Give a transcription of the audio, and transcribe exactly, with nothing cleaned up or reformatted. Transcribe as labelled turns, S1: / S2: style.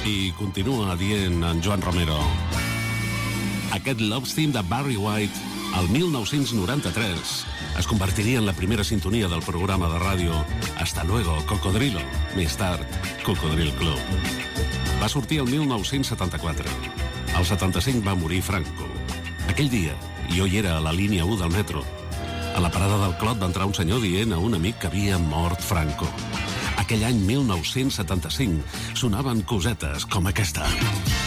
S1: I continua dient en Joan Romero. Aquest Love Theme de Barry White, el mil nou-cents noranta-tres, es convertiria en la primera sintonia del programa de ràdio Hasta Luego, Cocodrilo. Més tard, Cocodril Club. Va sortir el mil nou-cents setanta-quatre. Al setanta-cinc va morir Franco. Aquell dia, jo hi era a la línia u del metro. A la parada del Clot va entrar un senyor dient a un amic que havia mort Franco. Aquell any mil nou-cents setanta-cinc sonaven cosetes com aquesta.